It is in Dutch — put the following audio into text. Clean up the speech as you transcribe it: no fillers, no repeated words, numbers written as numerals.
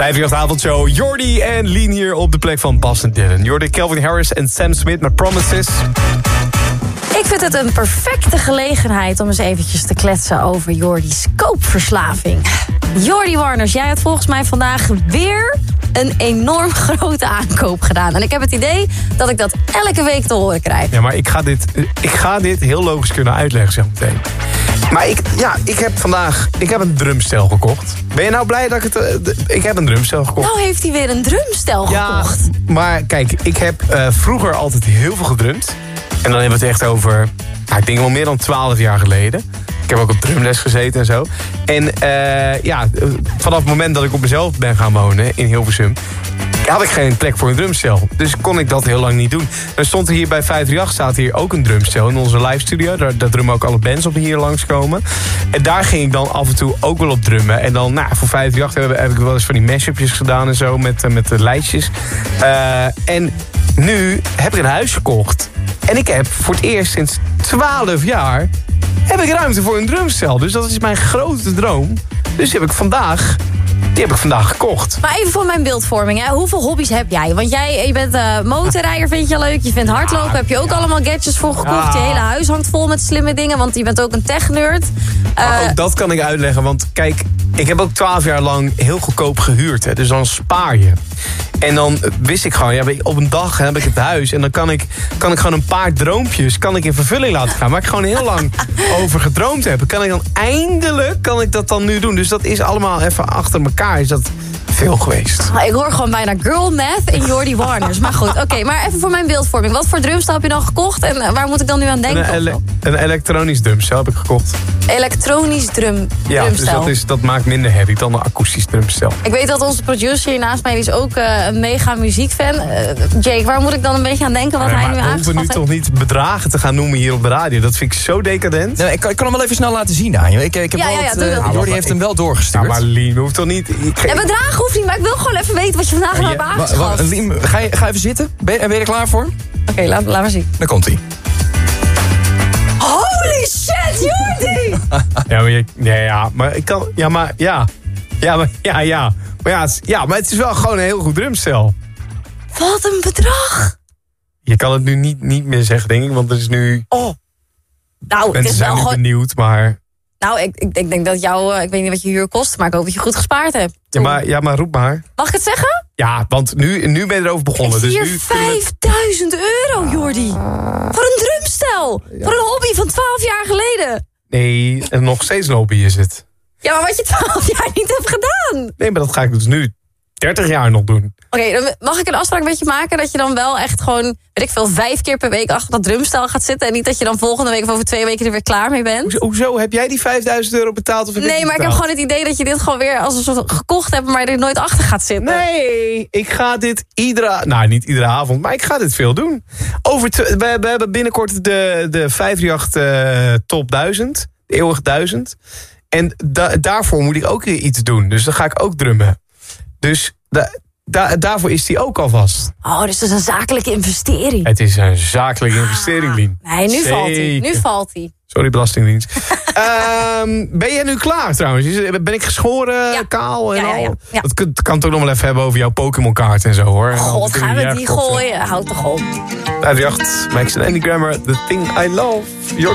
538-avondshow. Jordi en Lien hier op de plek van Bas en Dylan. Jordi, Calvin Harris en Sam Smith met Promises. Ik vind het een perfecte gelegenheid om eens eventjes te kletsen over Jordi's koopverslaving. Jordi Warners, jij had volgens mij vandaag weer een enorm grote aankoop gedaan. En ik heb het idee dat ik dat elke week te horen krijg. Ja, maar ik ga dit heel logisch kunnen uitleggen zo meteen. Maar ik heb een drumstel gekocht. Ben je nou blij dat ik heb een drumstel gekocht? Nou heeft hij weer een drumstel gekocht. Ja, maar kijk, ik heb vroeger altijd heel veel gedrumd. En dan hebben we het echt over, ik denk wel meer dan 12 jaar geleden. Ik heb ook op drumles gezeten en zo. En vanaf het moment dat ik op mezelf ben gaan wonen in Hilversum, had ik geen plek voor een drumstel. Dus kon ik dat heel lang niet doen. Dan stond er hier bij 538, staat hier ook een drumstel in onze live studio. Daar drummen ook alle bands op die hier langskomen. En daar ging ik dan af en toe ook wel op drummen. En dan voor 538 heb ik wel eens van die mashupjes gedaan en zo met de lijstjes. En nu heb ik een huis gekocht. En ik heb voor het eerst sinds 12 jaar heb ik ruimte voor een drumstel. Dus dat is mijn grote droom. Dus die heb ik vandaag gekocht. Maar even voor mijn beeldvorming, hè. Hoeveel hobby's heb jij? Want je bent motorrijder, vind je leuk. Je vindt hardlopen, heb je ook allemaal gadgets voor gekocht. Je hele huis hangt vol met slimme dingen, want je bent ook een tech-nerd. Maar ook dat kan ik uitleggen, want kijk, ik heb ook 12 jaar lang heel goedkoop gehuurd. Hè, dus dan spaar je. En dan wist ik gewoon, op een dag heb ik het huis. En dan kan ik gewoon een paar droompjes in vervulling laten gaan. Waar ik gewoon heel lang over gedroomd heb. Kan ik dan eindelijk dat dan nu doen. Dus dat is allemaal even achter elkaar. Is dat veel geweest. Ik hoor gewoon bijna girl math in Jordi Warners. Maar goed, oké, maar even voor mijn beeldvorming. Wat voor drumstel heb je dan gekocht? En waar moet ik dan nu aan denken? Een elektronisch drumstel heb ik gekocht. Elektronisch drumstel. Ja, dus dat maakt minder herrie dan een akoestisch drumstel. Ik weet dat onze producer hier naast mij, die is ook een mega muziekfan. Jake, waar moet ik dan een beetje aan denken wat hij nu aangeschaft heeft? We hoeven nu toch niet bedragen te gaan noemen hier op de radio. Dat vind ik zo decadent. Nee, ik kan hem wel even snel laten zien aan je. Jordi heeft hem wel doorgestuurd. Ja, maar Lien, hoeft toch niet... bedragen hoeft niet, maar ik wil gewoon even weten wat je vandaag hebt aangeschaft. Lien, ga even zitten. Ben je er klaar voor? Oké, laat maar zien. Dan komt hij. Holy shit, Jordi! Maar ik kan... Maar het is wel gewoon een heel goed drumstel. Wat een bedrag! Je kan het nu niet meer zeggen, denk ik, want er is nu... Nou, mensen zijn nu benieuwd, maar... Nou, ik denk dat ik weet niet wat je huur kost, maar ik hoop dat je goed gespaard hebt. Maar roep maar. Mag ik het zeggen? Ja, want nu ben je erover begonnen. Ik zie hier €5.000, Jordi. Voor een drumstel. Ja. Voor een hobby van 12 jaar geleden. Nee, en nog steeds een hobby is het. Ja, maar wat je 12 jaar niet hebt gedaan. Nee, maar dat ga ik dus nu 30 jaar nog doen. Oké, dan mag ik een afspraak met je maken dat je dan wel echt gewoon, weet ik veel, 5 keer per week achter dat drumstel gaat zitten. En niet dat je dan volgende week of over 2 weken er weer klaar mee bent. Hoezo? Heb jij die €5.000 betaald? Of nee, maar ik heb gewoon het idee dat je dit gewoon weer als een soort gekocht hebt, maar er nooit achter gaat zitten. Nee, ik ga dit niet iedere avond, maar ik ga dit veel doen. We hebben binnenkort de 538 Top 1000, de eeuwig 1000. En daarvoor moet ik ook iets doen. Dus dan ga ik ook drummen. Dus daarvoor is die ook alvast. Oh, dus dat is een zakelijke investering. Het is een zakelijke investering, Lien. Nee, nu valt hij. Sorry, Belastingdienst. Ben jij nu klaar trouwens? Ben ik geschoren, kaal en al? Ja. Dat kan toch nog wel even hebben over jouw Pokémon-kaart en zo, hoor. God, gaan we die gooien? Houd toch op. 538, Max en Andy Grammer, The Thing I Love.